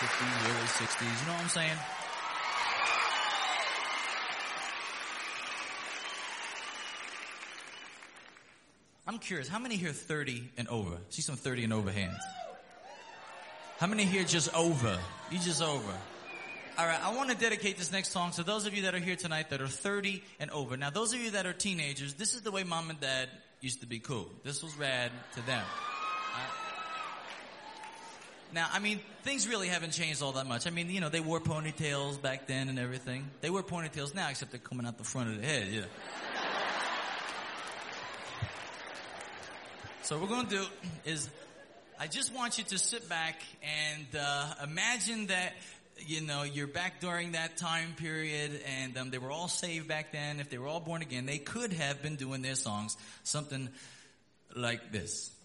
50s, early 60s. You know what I'm saying? I'm curious, how many here 30 and over? See some 30 and over hands. How many here just over? You just over. All right, I want to dedicate this next song to those of you that are here tonight that are 30 and over. Now, those of you that are teenagers, this is the way mom and dad used to be cool. This was rad to them. Now, I mean, things really haven't changed all that much. I mean, you know, they wore ponytails back then and everything. They wear ponytails now, except they're coming out the front of the head, yeah. So what we're going to do is, I just want you to sit back and imagine that, you know, you're back during that time period and they were all saved back then. If they were all born again, they could have been doing their songs, something like this.